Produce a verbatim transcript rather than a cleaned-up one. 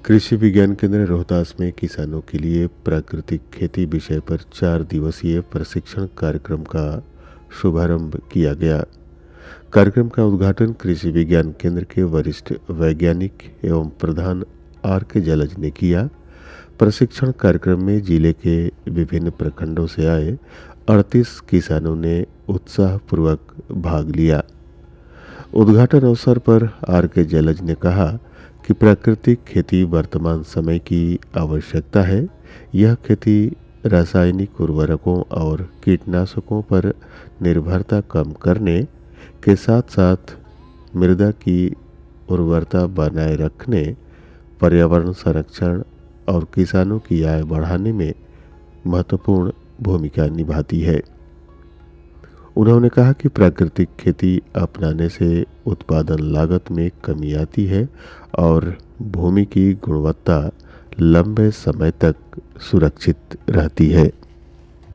कृषि विज्ञान केंद्र रोहतास में किसानों के लिए प्राकृतिक खेती विषय पर चार दिवसीय प्रशिक्षण कार्यक्रम का शुभारंभ किया गया। कार्यक्रम का उद्घाटन कृषि विज्ञान केंद्र के वरिष्ठ वैज्ञानिक एवं प्रधान आर के जलज ने किया। प्रशिक्षण कार्यक्रम में जिले के विभिन्न प्रखंडों से आए अड़तीस किसानों ने उत्साहपूर्वक भाग लिया। उद्घाटन अवसर पर आर के जलज ने कहा कि प्राकृतिक खेती वर्तमान समय की आवश्यकता है। यह खेती रासायनिक उर्वरकों और कीटनाशकों पर निर्भरता कम करने के साथ साथ मृदा की उर्वरता बनाए रखने, पर्यावरण संरक्षण और किसानों की आय बढ़ाने में महत्वपूर्ण भूमिका निभाती है। उन्होंने कहा कि प्राकृतिक खेती अपनाने से उत्पादन लागत में कमी आती है और भूमि की गुणवत्ता लंबे समय तक सुरक्षित रहती है।